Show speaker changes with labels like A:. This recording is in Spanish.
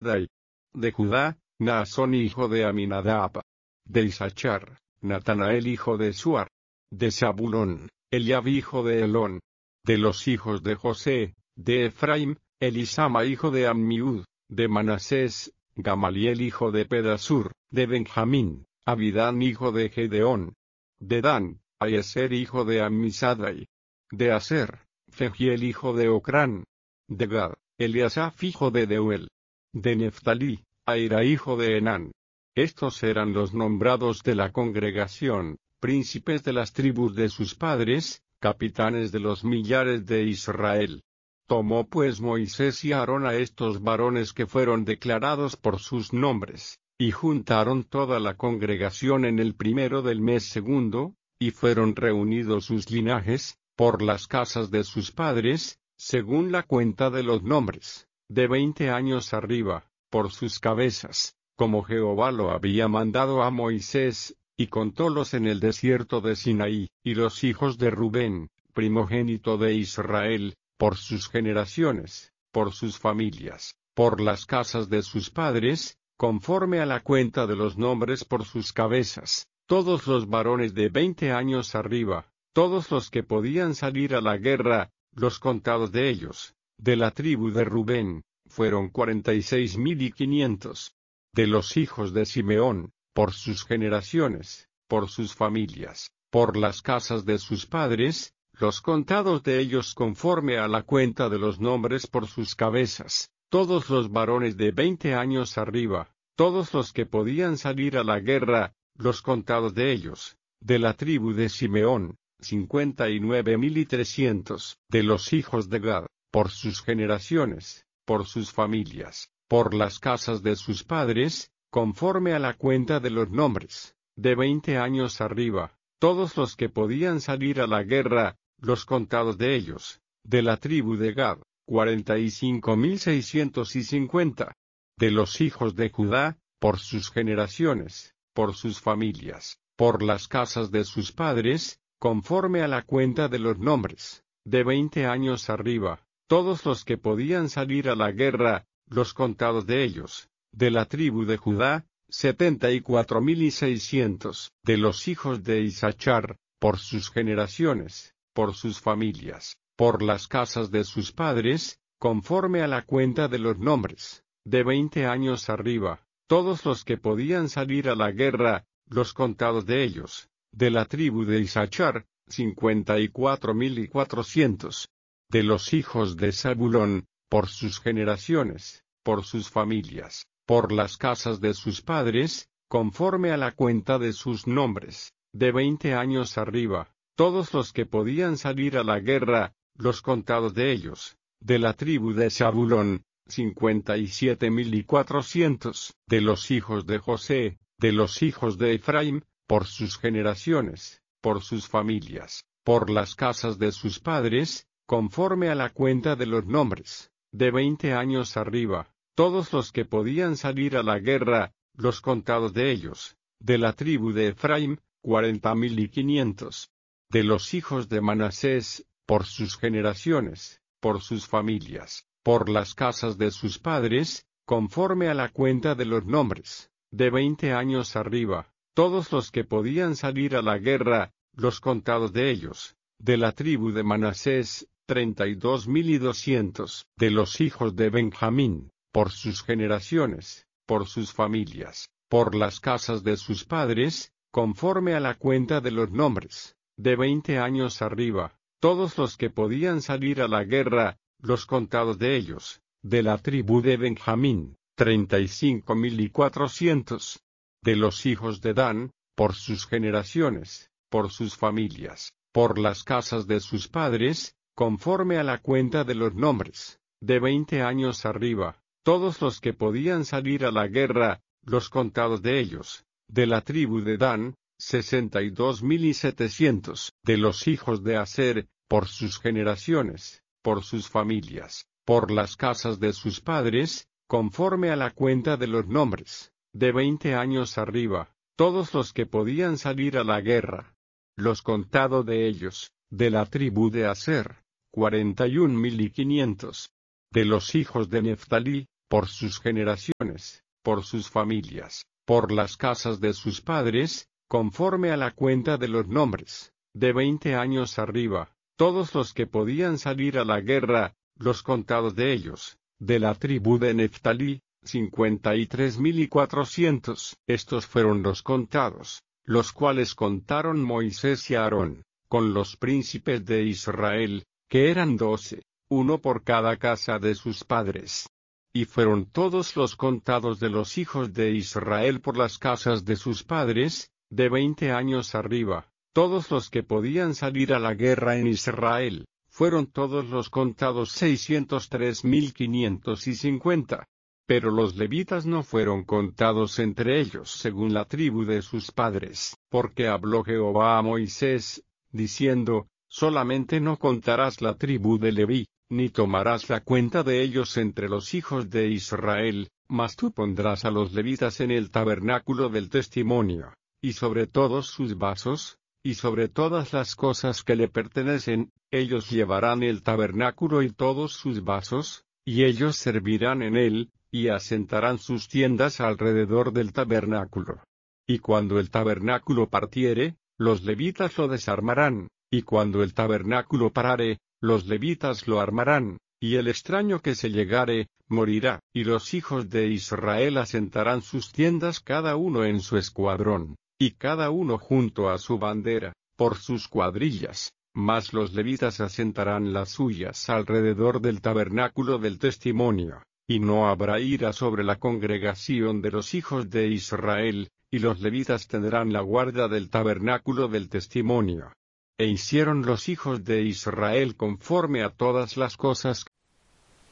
A: Dai. De Judá, Naasón hijo de Aminadab. De Isachar, Natanael hijo de Suar. De Zabulón, Eliab hijo de Elón. De los hijos de José, de Efraim, Elisama hijo de Ammiud. De Manasés, Gamaliel hijo de Pedasur. De Benjamín, Abidán hijo de Gedeón. De Dan, Aieser hijo de Amisadai. De Aser, Fegiel hijo de Ocrán. De Gad, Eliasaf hijo de Deuel. De Neftalí, Aira hijo de Enán. Estos eran los nombrados de la congregación, príncipes de las tribus de sus padres, capitanes de los millares de Israel. Tomó pues Moisés y Aarón a estos varones que fueron declarados por sus nombres, y juntaron toda la congregación en el primero del mes segundo, y fueron reunidos sus linajes, por las casas de sus padres, según la cuenta de los nombres, de 20 años arriba, por sus cabezas, como Jehová lo había mandado a Moisés, y contólos en el desierto de Sinaí. Y los hijos de Rubén, primogénito de Israel, por sus generaciones, por sus familias, por las casas de sus padres, conforme a la cuenta de los nombres por sus cabezas, todos los varones de 20 años arriba, todos los que podían salir a la guerra, los contados de ellos, de la tribu de Rubén, fueron 46,500. De los hijos de Simeón, por sus generaciones, por sus familias, por las casas de sus padres, los contados de ellos conforme a la cuenta de los nombres por sus cabezas, todos los varones de 20 años arriba, todos los que podían salir a la guerra, los contados de ellos, de la tribu de Simeón, 59,300. De los hijos de Gad, por sus generaciones, por sus familias, por las casas de sus padres, conforme a la cuenta de los nombres, de 20 años arriba, todos los que podían salir a la guerra, los contados de ellos, de la tribu de Gad, 45,650. De los hijos de Judá, por sus generaciones, por sus familias, por las casas de sus padres, conforme a la cuenta de los nombres, de 20 años arriba, todos los que podían salir a la guerra, los contados de ellos, de la tribu de Judá, 74,600. De los hijos de Isachar, por sus generaciones, por sus familias, por las casas de sus padres, conforme a la cuenta de los nombres, de 20 años arriba, todos los que podían salir a la guerra, los contados de ellos, de la tribu de Isachar, 54,400. De los hijos de Zabulón, por sus generaciones, por sus familias, por las casas de sus padres, conforme a la cuenta de sus nombres, de 20 años arriba, todos los que podían salir a la guerra, los contados de ellos, de la tribu de Zabulón, 57,400. De los hijos de José, de los hijos de Efraim, por sus generaciones, por sus familias, por las casas de sus padres, conforme a la cuenta de los nombres, de 20 años arriba, todos los que podían salir a la guerra, los contados de ellos, de la tribu de Efraim, 40,500. De los hijos de Manasés, por sus generaciones, por sus familias, por las casas de sus padres, conforme a la cuenta de los nombres, de 20 años arriba, todos los que podían salir a la guerra, los contados de ellos, de la tribu de Manasés, 32,200. De los hijos de Benjamín, por sus generaciones, por sus familias, por las casas de sus padres, conforme a la cuenta de los nombres, de 20 años arriba, todos los que podían salir a la guerra, los contados de ellos, de la tribu de Benjamín, 35,400. De los hijos de Dan, por sus generaciones, por sus familias, por las casas de sus padres, conforme a la cuenta de los nombres, de 20 años arriba, todos los que podían salir a la guerra, los contados de ellos, de la tribu de Dan, 62,700. De los hijos de Aser, por sus generaciones, por sus familias, por las casas de sus padres, conforme a la cuenta de los nombres, de 20 años arriba, todos los que podían salir a la guerra. Los contados de ellos, de la tribu de Aser, 41,500. De los hijos de Neftalí, por sus generaciones, por sus familias, por las casas de sus padres, conforme a la cuenta de los nombres, de 20 años arriba, todos los que podían salir a la guerra, los contados de ellos, de la tribu de Neftalí, 53.400. Estos fueron los contados, los cuales contaron Moisés y Aarón, con los príncipes de Israel, que eran 12, uno por cada casa de sus padres. Y fueron todos los contados de los hijos de Israel por las casas de sus padres, de 20 años arriba, todos los que podían salir a la guerra en Israel, fueron todos los contados 603.550. Pero los levitas no fueron contados entre ellos según la tribu de sus padres, porque habló Jehová a Moisés, diciendo, solamente no contarás la tribu de Leví, ni tomarás la cuenta de ellos entre los hijos de Israel, mas tú pondrás a los levitas en el tabernáculo del testimonio, y sobre todos sus vasos, y sobre todas las cosas que le pertenecen, ellos llevarán el tabernáculo y todos sus vasos, y ellos servirán en él, y asentarán sus tiendas alrededor del tabernáculo. Y cuando el tabernáculo partiere, los levitas lo desarmarán, y cuando el tabernáculo parare, los levitas lo armarán, y el extraño que se llegare, morirá, y los hijos de Israel asentarán sus tiendas cada uno en su escuadrón, y cada uno junto a su bandera, por sus cuadrillas, mas los levitas asentarán las suyas alrededor del tabernáculo del testimonio, y no habrá ira sobre la congregación de los hijos de Israel, y los levitas tendrán la guarda del tabernáculo del testimonio. E hicieron los hijos de Israel conforme a todas las cosas